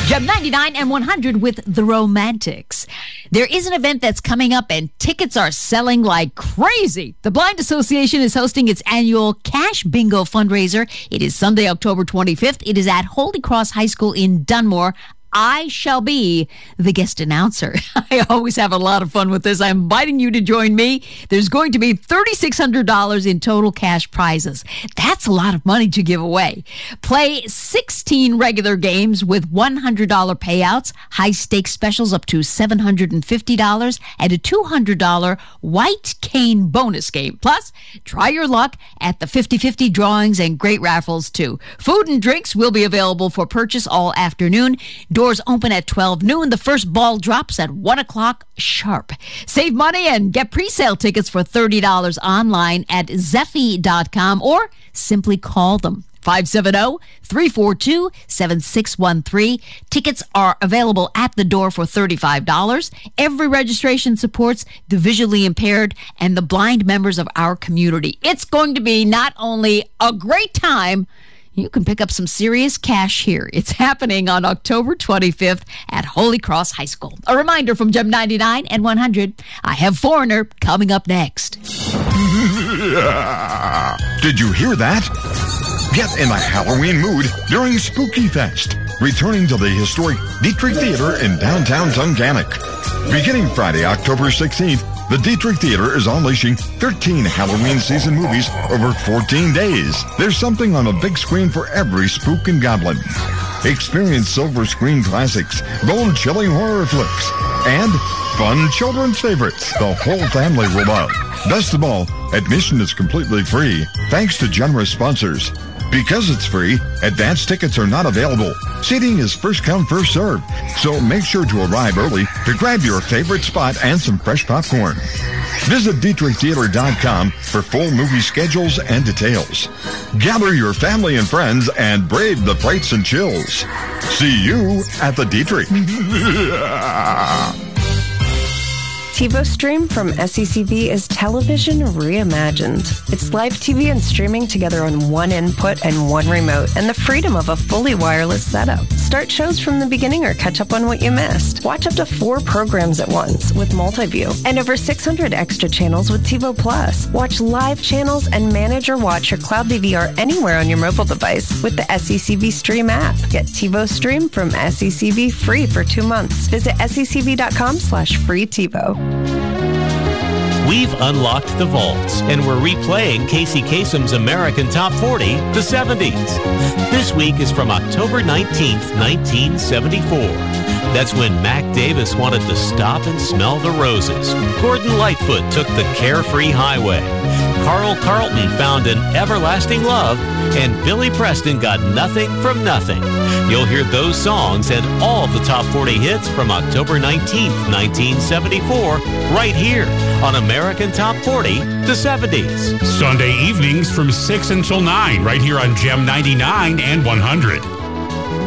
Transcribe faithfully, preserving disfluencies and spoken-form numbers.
Gem ninety-nine and one hundred with The Romantics. There is an event that's coming up and tickets are selling like crazy. The Blind Association is hosting its annual Cash Bingo fundraiser. It is Sunday, October twenty-fifth. It is at Holy Cross High School in Dunmore. I shall be the guest announcer. I always have a lot of fun with this. I'm inviting you to join me. There's going to be three thousand six hundred dollars in total cash prizes. That's a lot of money to give away. Play sixteen regular games with one hundred dollars payouts, high-stakes specials up to seven hundred fifty dollars, and a two hundred dollars white cane bonus game. Plus, try your luck at the fifty-fifty drawings and great raffles, too. Food and drinks will be available for purchase all afternoon. Doors open at twelve noon. The first ball drops at one o'clock sharp. Save money and get pre-sale tickets for thirty dollars online at zeffy dot com or simply call them. five seven zero, three four two, seven six one three. Tickets are available at the door for thirty-five dollars. Every registration supports the visually impaired and the blind members of our community. It's going to be not only a great time, you can pick up some serious cash here. It's happening on October twenty-fifth at Holy Cross High School. A reminder from Gem ninety-nine and one hundred. I have Foreigner coming up next. Did you hear that? Get in the Halloween mood during Spooky Fest. Returning to the historic Dietrich Theater in downtown Tunganic. Beginning Friday, October sixteenth, the Dietrich Theater is unleashing thirteen Halloween season movies over fourteen days. There's something on a big screen for every spook and goblin. Experience silver screen classics, bone-chilling horror flicks, and fun children's favorites the whole family will love. Best of all, admission is completely free, thanks to generous sponsors. Because it's free, advance tickets are not available. Seating is first come, first served. So make sure to arrive early to grab your favorite spot and some fresh popcorn. Visit Dietrich Theater dot com for full movie schedules and details. Gather your family and friends and brave the frights and chills. See you at the Dietrich. TiVo Stream from S E C V is television reimagined. It's live T V and streaming together on one input and one remote, and the freedom of a fully wireless setup. Start shows from the beginning or catch up on what you missed. Watch up to four programs at once with multi-view, and over six hundred extra channels with TiVo Plus. Watch live channels and manage or watch your cloud D V R anywhere on your mobile device with the S E C V Stream app. Get TiVo Stream from S E C V free for two months. Visit S E C V dot com slash free TiVo. We've unlocked the vaults, and we're replaying Casey Kasem's American Top forty, the seventies. This week is from October nineteenth, nineteen seventy-four. That's when Mac Davis wanted to stop and smell the roses. Gordon Lightfoot took the carefree highway. Carl Carlton found an everlasting love, and Billy Preston got nothing from nothing. You'll hear those songs and all of the top forty hits from October nineteenth, nineteen seventy-four, right here on American Top forty, the seventies. Sunday evenings from six until nine, right here on Gem ninety-nine and one hundred.